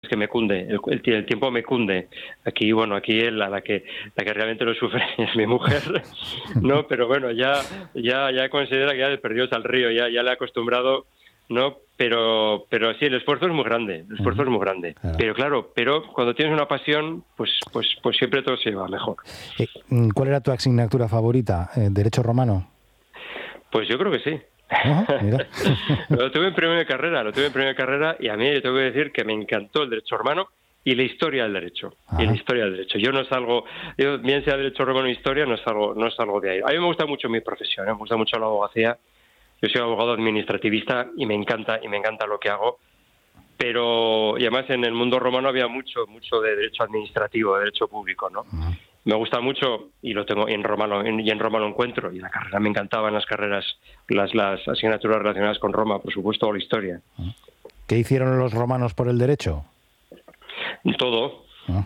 es que me cunde, el tiempo me cunde. Aquí, bueno, aquí la que realmente lo sufre es mi mujer, ¿no? Pero bueno, ya considera que ya perdió al río, ya le ha acostumbrado, ¿no? Pero sí, el esfuerzo es muy grande, Claro. Pero cuando tienes una pasión, pues siempre todo se va mejor. ¿Cuál era tu asignatura favorita? ¿Derecho romano? Pues yo creo que sí. Mira. Lo tuve en primera carrera y a mí yo tengo que decir que me encantó el derecho romano y la historia del derecho. Yo no salgo, bien sea derecho romano o historia, no salgo de ahí. A mí me gusta mucho mi profesión, me gusta mucho la abogacía. Yo soy abogado administrativista y me encanta lo que hago. Pero y además en el mundo romano había mucho de derecho administrativo, de derecho público, ¿no? Me gusta mucho y lo tengo en Roma lo encuentro, y la carrera me encantaban las carreras, las asignaturas relacionadas con Roma, por supuesto, o la historia. ¿Qué hicieron los romanos por el derecho? Todo.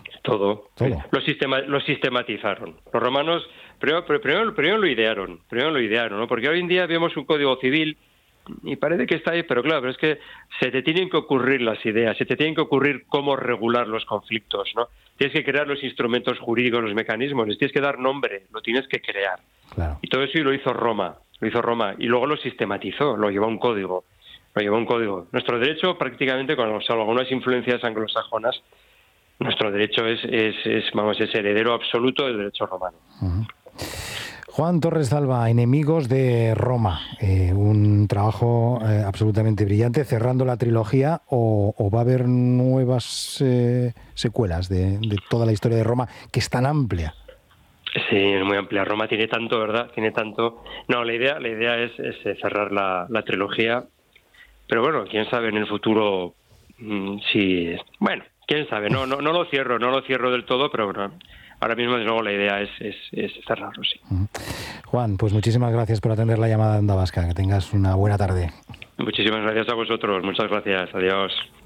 Lo sistematizaron. Los romanos primero lo idearon, ¿no? Porque hoy en día vemos un código civil y parece que está ahí, pero claro, pero es que se te tienen que ocurrir las ideas, se te tienen que ocurrir cómo regular los conflictos, ¿no? Tienes que crear los instrumentos jurídicos, los mecanismos, les tienes que dar nombre, lo tienes que crear. Claro. Y todo eso lo hizo Roma, y luego lo sistematizó, lo llevó a un código. Nuestro derecho prácticamente, salvo algunas influencias anglosajonas, nuestro derecho es heredero absoluto del derecho romano. Juan Torres Zalba, Enemigos de Roma, un trabajo absolutamente brillante, cerrando la trilogía, o va a haber nuevas secuelas de toda la historia de Roma, que es tan amplia. Sí, es muy amplia. Roma tiene tanto, ¿verdad? No, la idea es cerrar la trilogía, pero bueno, quién sabe en el futuro si... Bueno, quién sabe, no lo cierro del todo, pero bueno, ahora mismo, de nuevo, la idea es cerrarlo, sí. Juan, pues muchísimas gracias por atender la llamada de Onda Vasca. Que tengas una buena tarde. Muchísimas gracias a vosotros. Muchas gracias. Adiós.